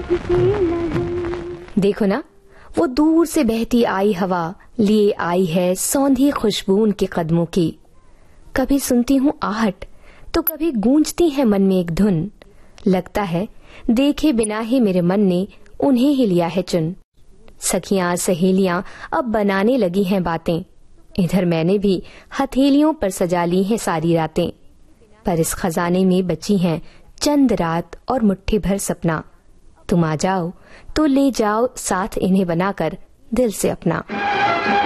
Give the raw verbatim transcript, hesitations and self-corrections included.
देखो ना, वो दूर से बहती आई हवा लिए आई है सौंधी खुशबू उनके कदमों की। कभी सुनती हूँ आहट तो कभी गूंजती है मन में एक धुन। लगता है देखे बिना ही मेरे मन ने उन्हें ही लिया है चुन। सखियां सहेलियां अब बनाने लगी हैं बातें, इधर मैंने भी हथेलियों पर सजा ली हैं सारी रातें। पर इस खजाने में बची हैं चंद रात और मुट्ठी भर सपना। तुम आ जाओ तो ले जाओ साथ इन्हें बनाकर दिल से अपना।